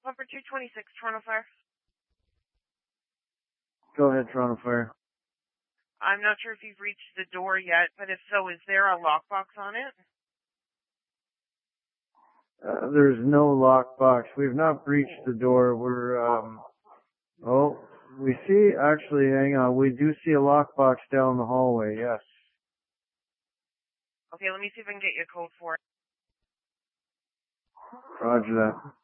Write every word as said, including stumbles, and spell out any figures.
Number two twenty-six, Toronto Fire. Go ahead, Toronto Fire. I'm not sure if you've reached the door yet, but if so, is there a lockbox on it? Uh, there's no lockbox. We've not breached the door. We're, um, oh, we see, actually, hang on, we do see a lockbox down the hallway, yes. Okay, let me see if I can get you a code for it. Roger that.